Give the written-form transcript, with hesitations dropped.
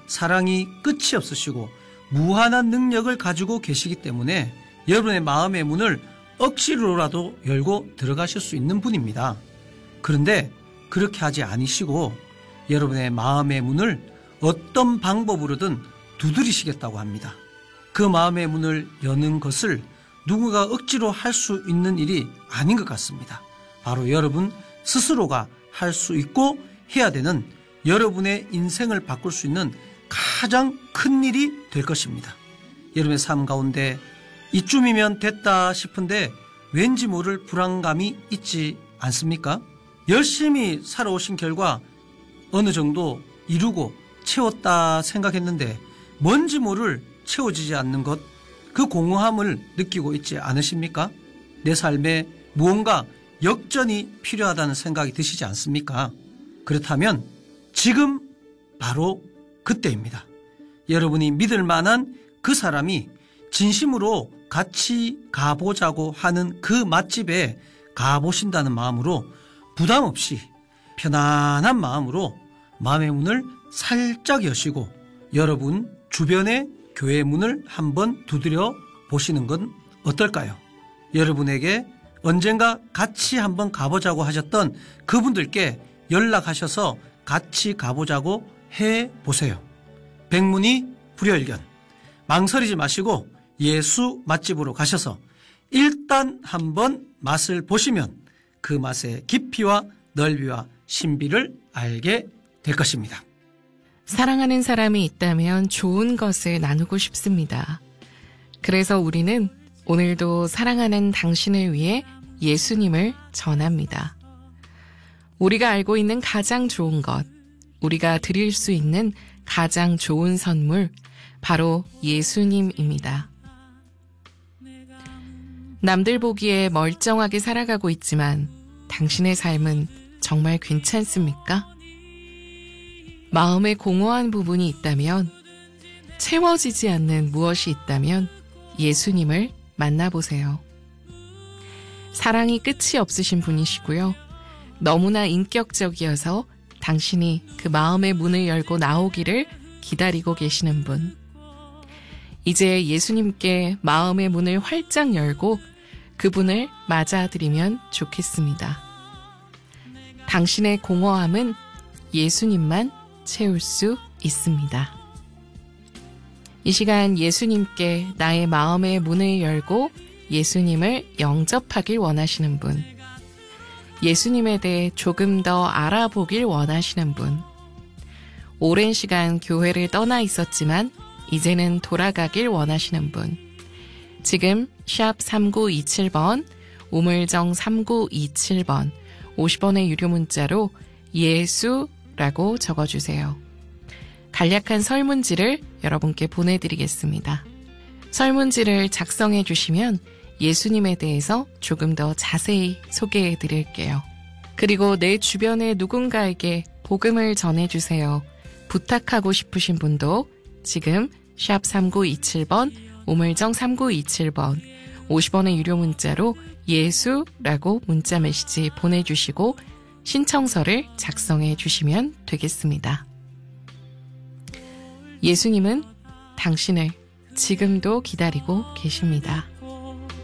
사랑이 끝이 없으시고 무한한 능력을 가지고 계시기 때문에 여러분의 마음의 문을 억지로라도 열고 들어가실 수 있는 분입니다. 그런데 그렇게 하지 않으시고 여러분의 마음의 문을 어떤 방법으로든 두드리시겠다고 합니다. 그 마음의 문을 여는 것을 누군가 억지로 할 수 있는 일이 아닌 것 같습니다. 바로 여러분 스스로가 할 수 있고 해야 되는 여러분의 인생을 바꿀 수 있는 가장 큰 일이 될 것입니다. 여러분의 삶 가운데 이쯤이면 됐다 싶은데 왠지 모를 불안감이 있지 않습니까? 열심히 살아오신 결과 어느 정도 이루고 채웠다 생각했는데 뭔지 모를 채워지지 않는 것, 그 공허함을 느끼고 있지 않으십니까? 내 삶에 무언가 역전이 필요하다는 생각이 드시지 않습니까? 그렇다면 지금 바로 그때입니다. 여러분이 믿을 만한 그 사람이 진심으로 같이 가보자고 하는 그 맛집에 가보신다는 마음으로 부담 없이 편안한 마음으로 마음의 문을 살짝 여시고 여러분 주변의 교회 문을 한번 두드려 보시는 건 어떨까요? 여러분에게 언젠가 같이 한번 가보자고 하셨던 그분들께 연락하셔서 같이 가보자고 해보세요. 백문이 불여일견. 망설이지 마시고 예수 맛집으로 가셔서 일단 한번 맛을 보시면 그 맛의 깊이와 넓이와 신비를 알게 될 것입니다. 사랑하는 사람이 있다면 좋은 것을 나누고 싶습니다. 그래서 우리는 오늘도 사랑하는 당신을 위해 예수님을 전합니다. 우리가 알고 있는 가장 좋은 것, 우리가 드릴 수 있는 가장 좋은 선물, 바로 예수님입니다. 남들 보기에 멀쩡하게 살아가고 있지만 당신의 삶은 정말 괜찮습니까? 마음에 공허한 부분이 있다면, 채워지지 않는 무엇이 있다면 예수님을 만나보세요. 사랑이 끝이 없으신 분이시고요. 너무나 인격적이어서 당신이 그 마음의 문을 열고 나오기를 기다리고 계시는 분. 이제 예수님께 마음의 문을 활짝 열고 그분을 맞아드리면 좋겠습니다. 당신의 공허함은 예수님만 채울 수 있습니다. 이 시간 예수님께 나의 마음의 문을 열고 예수님을 영접하길 원하시는 분, 예수님에 대해 조금 더 알아보길 원하시는 분, 오랜 시간 교회를 떠나 있었지만 이제는 돌아가길 원하시는 분, 지금 샵 3927번, 우물정 3927번, 50원의 유료 문자로 예수라고 적어주세요. 간략한 설문지를 여러분께 보내드리겠습니다. 설문지를 작성해 주시면 예수님에 대해서 조금 더 자세히 소개해 드릴게요. 그리고 내 주변의 누군가에게 복음을 전해주세요. 부탁하고 싶으신 분도 지금 샵 3927번, 우물정 3927번, 50원의 유료 문자로 예수라고 문자 메시지 보내주시고 신청서를 작성해 주시면 되겠습니다. 예수님은 당신을 지금도 기다리고 계십니다.